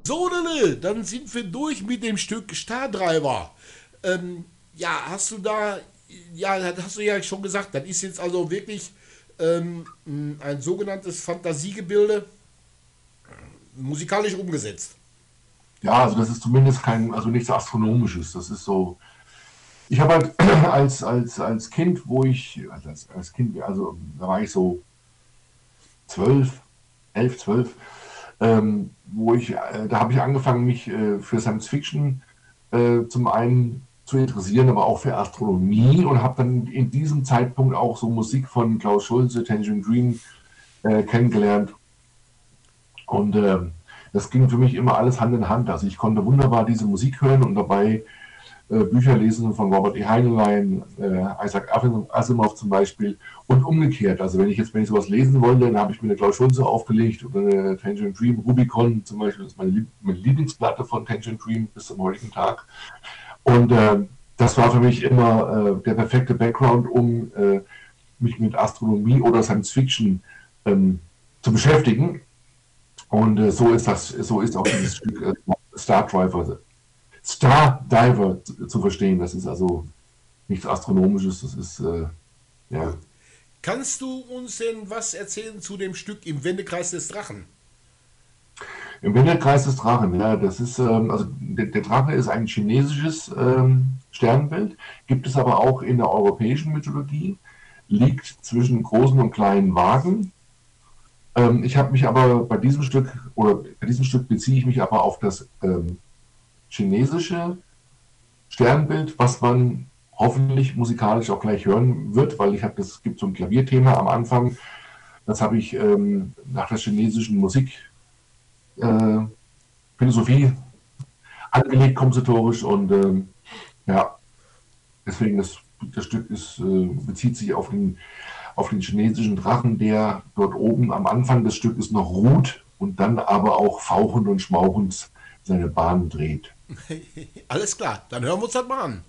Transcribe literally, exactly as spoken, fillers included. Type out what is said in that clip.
So, Lille, dann sind wir durch mit dem Stück Stardriver. Ähm, ja, hast du da, ja, das hast du ja schon gesagt, das ist jetzt also wirklich ähm, ein sogenanntes Fantasiegebilde, musikalisch umgesetzt. Ja, also das ist zumindest kein, also nichts Astronomisches. Das ist so. Ich habe halt als, als, als Kind, wo ich, also als, als Kind, also da war ich so zwölf, elf, zwölf, ähm, wo ich, äh, da habe ich angefangen, mich äh, für Science Fiction äh, zum einen zu interessieren, aber auch für Astronomie und habe dann in diesem Zeitpunkt auch so Musik von Klaus Schulze, Tangerine Dream äh, kennengelernt. Und äh, das ging für mich immer alles Hand in Hand. Also ich konnte wunderbar diese Musik hören und dabei äh, Bücher lesen von Robert E. Heinlein, äh, Isaac Asimov zum Beispiel und umgekehrt. Also wenn ich jetzt wenn ich sowas lesen wollte, dann habe ich mir eine Klaus Schulze aufgelegt oder eine Tangerine Dream, Rubicon zum Beispiel, das ist meine, Lieb meine Lieblingsplatte von Tangerine Dream bis zum heutigen Tag. Und äh, das war für mich immer äh, der perfekte Background, um äh, mich mit Astronomie oder Science Fiction ähm, zu beschäftigen. Und äh, so ist das, so ist auch dieses Stück äh, Star Driver, Star Diver zu, zu verstehen. Das ist also nichts Astronomisches, das ist äh, ja. Kannst du uns denn was erzählen zu dem Stück im Wendekreis des Drachen? Im Winterkreis des Drachen, ja, das ist, ähm, also der, der Drache ist ein chinesisches ähm, Sternbild, gibt es aber auch in der europäischen Mythologie, liegt zwischen großen und kleinen Wagen. Ähm, ich habe mich aber bei diesem Stück, oder bei diesem Stück beziehe ich mich aber auf das ähm, chinesische Sternbild, was man hoffentlich musikalisch auch gleich hören wird, weil ich habe, das gibt so ein Klavierthema am Anfang, das habe ich ähm, nach der chinesischen Musik äh, Philosophie angelegt, kompositorisch und ähm, ja, deswegen das, das Stück ist, äh, bezieht sich auf den, auf den chinesischen Drachen, der dort oben am Anfang des Stückes noch ruht und dann aber auch fauchend und schmauchend seine Bahn dreht. Alles klar, dann hören wir uns das mal an.